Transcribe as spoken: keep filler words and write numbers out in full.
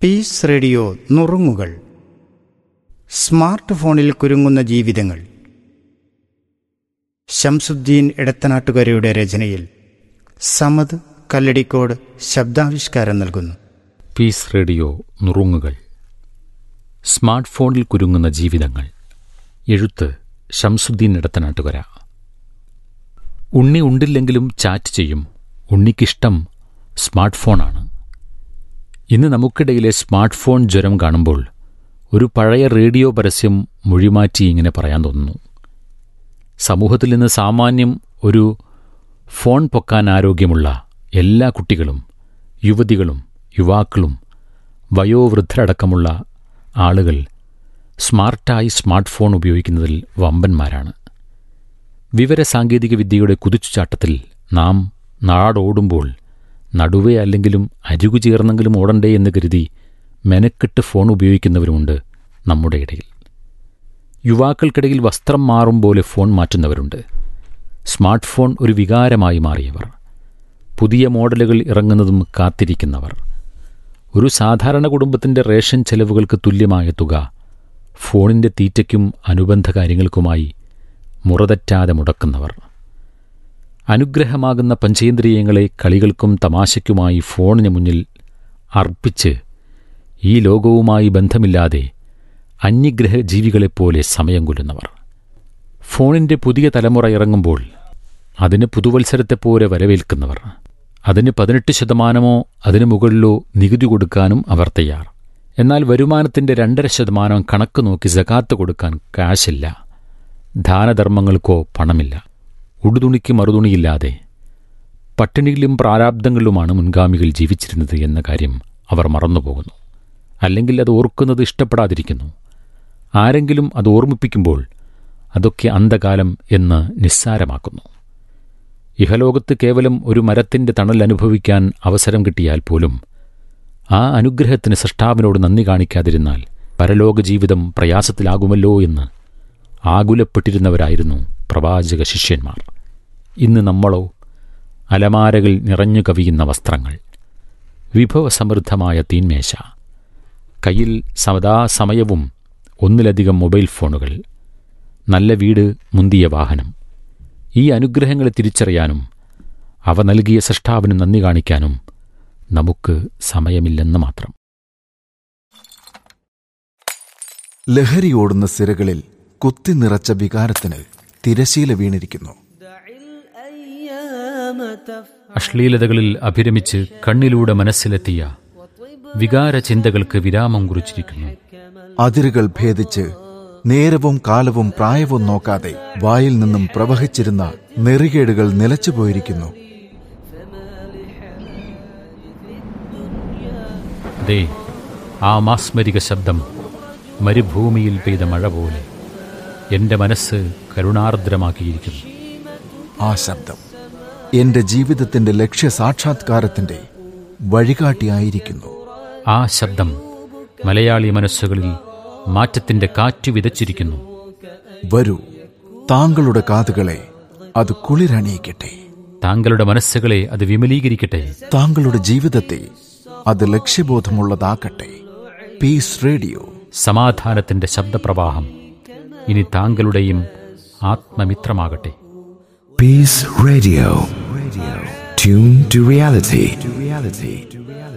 Piece radio നുറുങ്ങുകൾ. Smart ഫോണിൽ കുരുങ്ങുന്ന ജീവിതങ്ങൾ. ശംസുദ്ദീൻ എടത്തനാട്ടുകരയുടെ രചനയിൽ സമദ് കല്ലടിക്കോട് ശബ്ദാവിഷ്കാരം നൽകുന്നു. പീസ് റേഡിയോ നുറുങ്ങുകൾ. സ്മാർട്ട് ഫോണിൽ കുരുങ്ങുന്ന ജീവിതങ്ങൾ. എഴുത്ത് ശംസുദ്ദീൻ എടത്തനാട്ടുകര. ഉണ്ണി ഉണ്ടില്ലെങ്കിലും ചാറ്റ് ചെയ്യും. ഉണ്ണിക്കിഷ്ടം സ്മാർട്ട് ഫോണാണ്. ഇന്ന് നമുക്കിടയിലെ സ്മാർട്ട് ഫോൺ ജ്വരം കാണുമ്പോൾ ഒരു പഴയ റേഡിയോ പരസ്യം മൊഴിമാറ്റി ഇങ്ങനെ പറയാൻ തോന്നുന്നു. സമൂഹത്തിൽ നിന്ന് സാമാന്യം ഒരു ഫോൺ പൊക്കാൻ ആരോഗ്യമുള്ള എല്ലാ കുട്ടികളും, യുവതികളും, യുവാക്കളും, വയോവൃദ്ധരടക്കമുള്ള ആളുകൾ സ്മാർട്ടായി സ്മാർട്ട് ഫോൺ ഉപയോഗിക്കുന്നതിൽ വമ്പന്മാരാണ്. വിവരസാങ്കേതിക വിദ്യയുടെ കുതിച്ചുചാട്ടത്തിൽ നാം നാടോടുമ്പോൾ നടുവേ അല്ലെങ്കിലും അരികു ചേർന്നെങ്കിലും ഓടണ്ടേ എന്ന് കരുതി മെനക്കെട്ട് ഫോൺ ഉപയോഗിക്കുന്നവരുമുണ്ട് നമ്മുടെ ഇടയിൽ. യുവാക്കൾക്കിടയിൽ വസ്ത്രം മാറും പോലെ ഫോൺ മാറ്റുന്നവരുണ്ട്. സ്മാർട്ട് ഫോൺ ഒരു വികാരമായി മാറിയവർ, പുതിയ മോഡലുകൾ ഇറങ്ങുന്നതും കാത്തിരിക്കുന്നവർ, ഒരു സാധാരണ കുടുംബത്തിൻ്റെ റേഷൻ ചെലവുകൾക്ക് തുല്യമായ തുക ഫോണിൻ്റെ തീറ്റയ്ക്കും അനുബന്ധ കാര്യങ്ങൾക്കുമായി മുറതെറ്റാതെ മുടക്കുന്നവർ, അനുഗ്രഹമാകുന്ന പഞ്ചേന്ദ്രിയങ്ങളെ കളികൾക്കും തമാശയ്ക്കുമായി ഫോണിന് മുന്നിൽ അർപ്പിച്ച് ഈ ലോകവുമായി ബന്ധമില്ലാതെ അന്യഗ്രഹ ജീവികളെപ്പോലെ സമയം കൊല്ലുന്നവർ. ഫോണിൻ്റെ പുതിയ തലമുറ ഇറങ്ങുമ്പോൾ അതിന് പുതുവത്സരത്തെപ്പോലെ വരവേൽക്കുന്നവർ. അതിന് പതിനെട്ട് ശതമാനമോ അതിനു മുകളിലോ നികുതി കൊടുക്കാനും അവർ തയ്യാർ. എന്നാൽ വരുമാനത്തിൻ്റെ രണ്ടര ശതമാനം കണക്ക് നോക്കി സകാത്ത് കൊടുക്കാൻ കാശില്ല. ദാനധർമ്മങ്ങൾക്കോ പണമില്ല. ഉടുതുണിക്ക് മറുതുണിയില്ലാതെ പട്ടിണിയിലും പ്രാരാബ്ദങ്ങളിലുമാണ് മുൻഗാമികൾ ജീവിച്ചിരുന്നത് എന്ന കാര്യം അവർ മറന്നുപോകുന്നു. അല്ലെങ്കിൽ അത് ഓർക്കുന്നത് ഇഷ്ടപ്പെടാതിരിക്കുന്നു. ആരെങ്കിലും അത് ഓർമ്മിപ്പിക്കുമ്പോൾ അതൊക്കെ അന്ധകാലം എന്ന് നിസ്സാരമാക്കുന്നു. ഇഹലോകത്ത് കേവലം ഒരു മരത്തിൻ്റെ തണൽ അനുഭവിക്കാൻ അവസരം കിട്ടിയാൽ പോലും ആ അനുഗ്രഹത്തിന് സൃഷ്ടാവിനോട് നന്ദി കാണിക്കാതിരുന്നാൽ പരലോക ജീവിതം പ്രയാസത്തിലാകുമല്ലോ എന്ന് ആകുലപ്പെട്ടിരുന്നവരായിരുന്നു പ്രവാചക ശിഷ്യന്മാർ. ഇന്ന് നമ്മളോ അലമാരകൾ നിറഞ്ഞു കവിയുന്ന വസ്ത്രങ്ങൾ, വിഭവസമൃദ്ധമായ തീന്മേശ, കയ്യിൽ സദാസമയവും ഒന്നിലധികം മൊബൈൽ ഫോണുകൾ, നല്ല വീട്, മുന്തിയ വാഹനം. ഈ അനുഗ്രഹങ്ങളെ തിരിച്ചറിയാനും അവ നൽകിയ സൃഷ്ടാവിന് നന്ദി കാണിക്കാനും നമുക്ക് സമയമില്ലെന്ന് മാത്രം. ലഹരിയോടുന്ന സിരകളിൽ കുത്തി നിറച്ച വികാരത്തിന് തിരശീല വീണിരിക്കുന്നു. അശ്ലീലതകളിൽ അഭിരമിച്ച് കണ്ണിലൂടെ മനസ്സിലെത്തിയ വികാര ചിന്തകൾക്ക് വിരാമം കുറിച്ചിരിക്കുന്നു. അതിരുകൾ ഭേദിച്ച് നേരവും കാലവും പ്രായവും നോക്കാതെ വായിൽ നിന്നും പ്രവഹിച്ചിരുന്ന നെറികേടുകൾ നിലച്ചുപോയിരിക്കുന്നു. അതെ, ആ മാസ്മരിക ശബ്ദം മരുഭൂമിയിൽ പെയ്ത മഴ പോലെ എന്റെ മനസ്സ് കരുണാർദ്രമാക്കിയിരിക്കുന്നു. ആ ശബ്ദം എന്റെ ജീവിതത്തിന്റെ ലക്ഷ്യസാക്ഷാത്കാരത്തിന്റെ വഴികാട്ടിയായിരിക്കുന്നു. ആ ശബ്ദം മലയാളി മനസ്സുകളിൽ മാറ്റത്തിന്റെ കാറ്റ് വിതച്ചിരിക്കുന്നു. വരൂ, താങ്കളുടെ കാതുകളെ അത് കുളിരണിയിക്കട്ടെ. താങ്കളുടെ മനസ്സുകളെ അത് വിമലീകരിക്കട്ടെ. താങ്കളുടെ ജീവിതത്തെ അത് ലക്ഷ്യബോധമുള്ളതാക്കട്ടെ. പീസ് റേഡിയോ, സമാധാനത്തിന്റെ ശബ്ദപ്രവാഹം ഇനി താങ്കളുടെയും ആത്മമിത്രമാകട്ടെ. Peace Radio. Radio. Tune to reality. To reality.